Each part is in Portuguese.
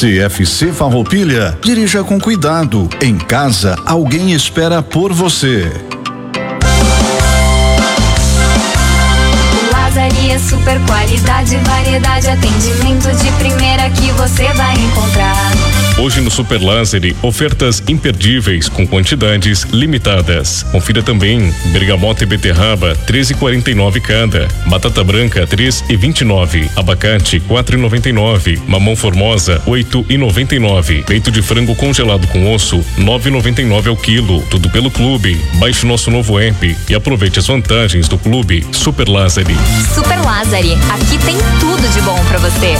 CFC Farroupilha, dirija com cuidado. Em casa, alguém espera por você. Lazaria, super qualidade, variedade, atendimento de primeira que você vai encontrar. Hoje no Super Lázari, ofertas imperdíveis com quantidades limitadas. Confira também bergamota e beterraba, 13,49 cada. Batata branca, 3,29. Abacate, 4,99. Mamão formosa, 8,99. Peito de frango congelado com osso, 9,99 ao quilo. Tudo pelo clube. Baixe nosso novo app e aproveite as vantagens do clube Super Lázari. Super Lázari, aqui tem tudo de bom pra você.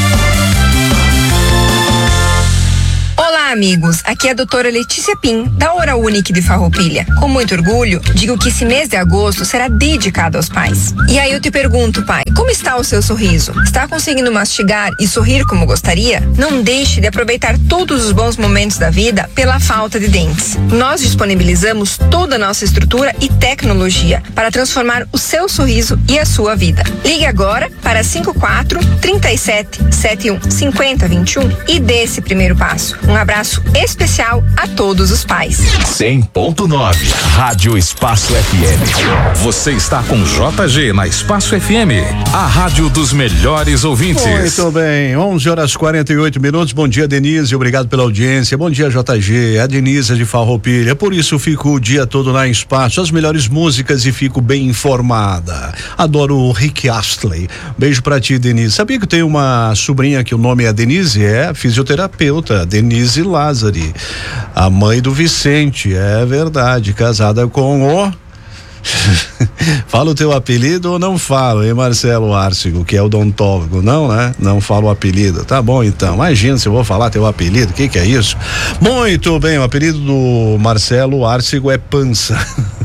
Olá, amigos. Aqui é a doutora Letícia Pim, da Oral Unique de Farroupilha. Com muito orgulho, digo que esse mês de agosto será dedicado aos pais. E aí eu te pergunto, pai, como está o seu sorriso? Está conseguindo mastigar e sorrir como gostaria? Não deixe de aproveitar todos os bons momentos da vida pela falta de dentes. Nós disponibilizamos toda a nossa estrutura e tecnologia para transformar o seu sorriso e a sua vida. Ligue agora para 54 37 71 50 21 e dê esse primeiro passo. Um abraço especial a todos os pais. 100.9 Rádio Espaço FM. Você está com JG na Espaço FM, a rádio dos melhores ouvintes. Muito bem, 11h48. Bom dia, Denise, obrigado pela audiência. Bom dia, JG, a Denise de Farroupilha. Por isso fico o dia todo na Espaço, as melhores músicas e fico bem informada. Adoro o Rick Astley. Beijo pra ti, Denise. Sabia que tem uma sobrinha que o nome é Denise? É fisioterapeuta, Denise Lázari, a mãe do Vicente, é verdade, casada com o fala o teu apelido ou não falo, hein, Marcelo Arcigo, que é odontólogo, não, né? Não falo o apelido, tá bom então, imagina se eu vou falar teu apelido, o que é isso? Muito bem, o apelido do Marcelo Arcigo é Pança.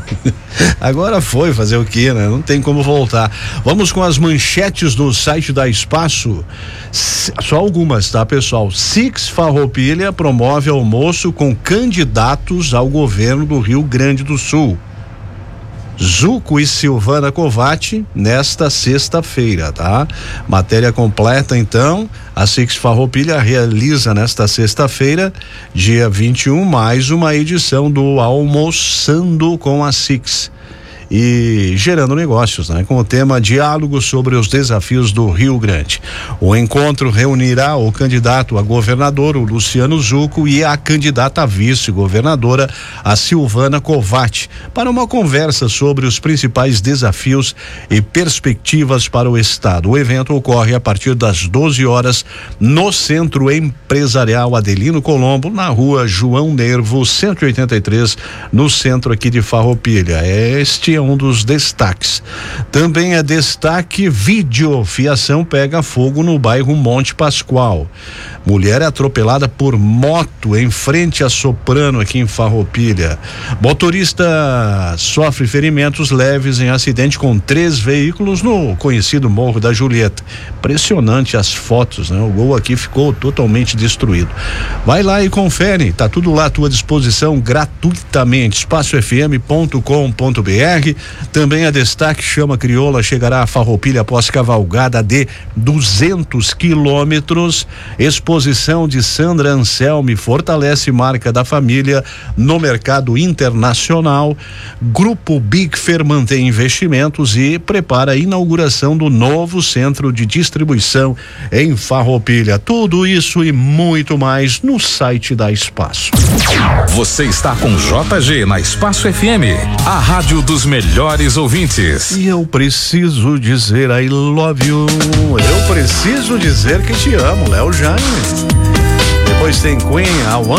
Agora foi fazer o que, né? Não tem como voltar. Vamos com as manchetes do site da Espaço, só algumas, tá, pessoal? Six Farroupilha promove almoço com candidatos ao governo do Rio Grande do Sul. Zuco e Silvana Covatti nesta sexta-feira, tá? Matéria completa, então, a Six Farroupilha realiza nesta sexta-feira, dia 21, mais uma edição do Almoçando com a Six. E gerando negócios, né? Com o tema Diálogo sobre os desafios do Rio Grande. O encontro reunirá o candidato a governador, o Luciano Zuco, e a candidata a vice-governadora, a Silvana Covatti, para uma conversa sobre os principais desafios e perspectivas para o estado. O evento ocorre a partir das 12 horas no Centro Empresarial Adelino Colombo, na rua João Nervo, 183, no centro aqui de Farroupilha. Este é um dos destaques. Também é destaque: vídeo, fiação pega fogo no bairro Monte Pascoal. Mulher é atropelada por moto em frente a Soprano, aqui em Farroupilha. Motorista sofre ferimentos leves em acidente com 3 veículos no conhecido Morro da Julieta. Impressionante as fotos, né? O gol aqui ficou totalmente destruído. Vai lá e confere, tá tudo lá à tua disposição gratuitamente, espacofm.com.br. Também a destaque: Chama Crioula chegará a Farroupilha após cavalgada de 200 quilômetros. Exposição de Sandra Anselmi fortalece marca da família no mercado internacional. Grupo Bigfer mantém investimentos e prepara a inauguração do novo centro de distribuição em Farroupilha. Tudo isso e muito mais no site da Espaço. Você está com JG na Espaço FM, a rádio dos melhores ouvintes. E eu preciso dizer I love you. Eu preciso dizer que te amo, Léo Jaime. Depois tem Queen, I want